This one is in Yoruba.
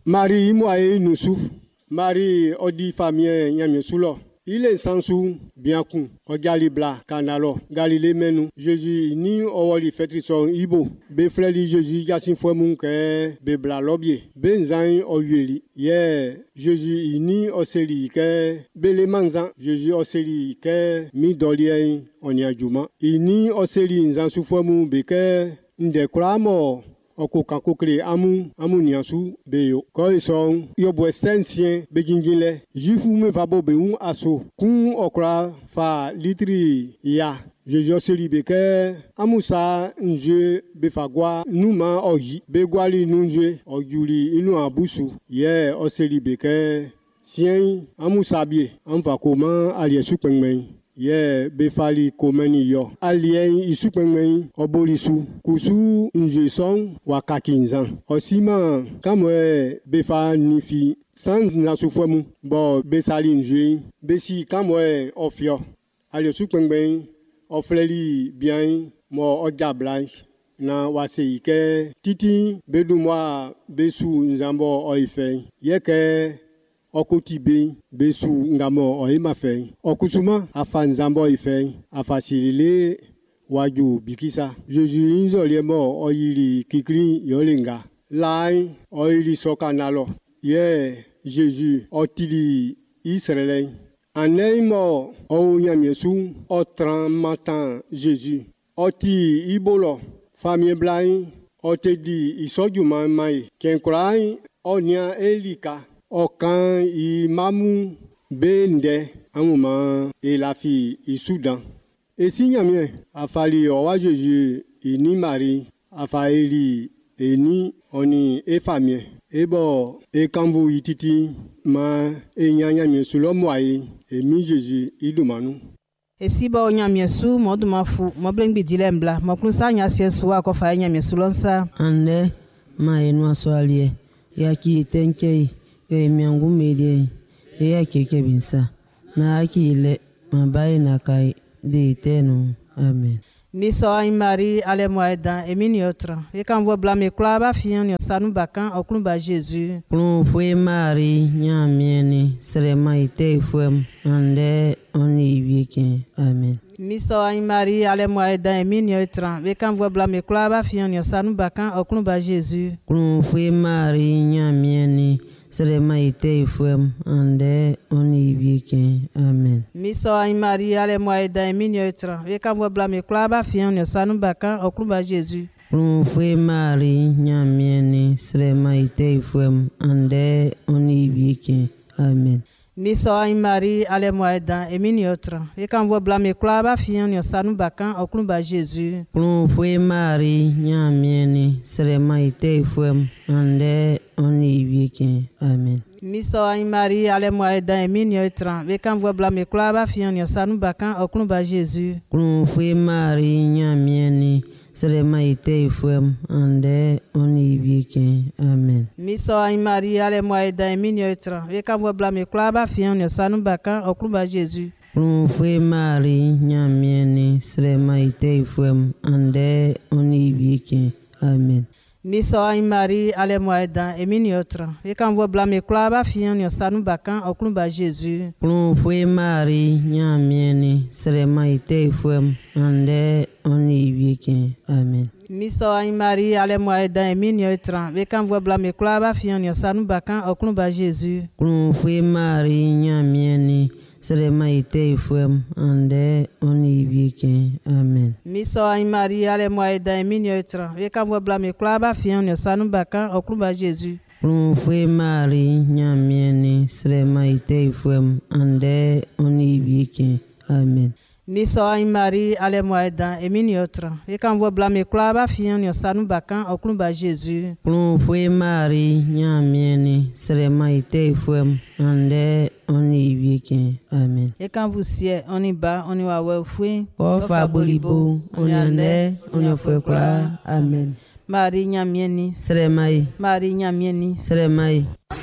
Marie moye nusu. Marie odi famille nyamiesulo. Il est sans sou bien con. O Galibla canalo. Galilée menu. Jésus ni owoli fetri ibo. Be freli Jésus yasin fwe mun ke be bla lobie. Ben zan o yeli. Jésus ni oseli ke be le manzan. Jésus oseli ke mi dolien on ya juma. Ini oseli nzan su fwe mun be ke nde klamo. Oko kankokle amu niasu beyo ko ison yo bo sensien begingile jifu me va bo be un aso kun okra fa litri ya je seli beke amusa nje be fagwa numa oyi be gwali nunje ojuli inu abusu o seli beke sien amusa bie amfa koma aliesu penmen be fali komeni yo alien isupengmen obolisu kusu nje son wakakinzan osima kamwe be fa nifi sans na sufwemu bo be sali nje be si kamwe ofio alien supengmen ofleli bien mo ojablan na waseike titi bedumwa besu nzambo oife yeke Okotibe besu ngamo oimafe okusuma afa nzambo ife afa silile waju bikisa Jésus inzoliemo oyili kikri yolinga lai oyili sokanalo Jésus otili Israël aneimo ounyamiesu otran matan Jésus oti ibolo famille blai otedi isojuma mai kenkulai onia elika Okan imamu bende amuma elafi Soudan. Et si nyamie afali owa Jésus ini Marie afaeli eni oni efamie ebo ekamvu ititi ma enyanyamie sulo moye emi Jésus idumanu. Esi ba onyamie su moduma fu moblengbi dilembla mokunsa nya siesu akofa nyamie sulonsa ande ma enwa soalie yaki tenkei miangu media ya keke binsa na akile mabai na kai de tenu amen. Miso ay Marie ale moeda emini otra e kan vo blame klaba fian yo sanu bakan oklumba Jésus plon foi Marie nya mieni serema ite fuem ande oni wieke amen. Miso ay Marie ale moeda emini otra e kan vo blame klaba fian yo sanu bakan oklumba Jésus plon foi Marie nya mieni Serema ite fuem ande oni wieke amen. Miso ay Marie ale moeda emini otra e kan vo blame klaba fian yo sanu bakan oklumba Jésus plon foi Marie nya mieni serema ite fuem ande oni wieke amen. Miso ay Marie ale moeda emini otra e kan vo blame klaba fian yo sanu bakan oklumba Jésus plon foi Marie nya mieni serema ite fuem ande oni wieke amen. Miso ay Marie ale moeda emini otra e kan vo blame klaba fian yo sanu bakan oklumba Jésus plon foi Marie nya mieni serema ite fuem ande oni wieke amen. Miso ay Marie ale moeda emini otra e kan vo blame klaba fian yo sanu bakan oklumba Jésus plon foi Marie nya mieni serema ite fuem ande oni wieke amen. Miso ay Marie ale moeda emini otra e kan vo blame klaba fian yo sanu bakan oklumba Jésus plon foi Marie nya mieni serema ite fuem ande oni wieke amen. Miso ay Marie ale moeda emini otra e kan vo blame klaba fian yo sanu bakan oklumba Jésus plon foi Marie nya mieni serema ite fuem ande oni wieke amen. Miso ay Marie ale moeda emini otra e kan vo blame klaba fian yo sanu bakan oklumba Jésus plon foi Marie nya mieni serema ite fuem ande oni wieke amen. Miso ay Marie ale moeda emini otra e kan vo blame klaba fian yo sanu bakan oklumba Jésus plon foi Marie nya mieni serema ite fuem ande oni wieke amen. e kan vo sie oni ba oni wa we fui o fa bolibo oni ande oni foi kla amen. Marie nyamieni Seremai Marie nyamieni seremai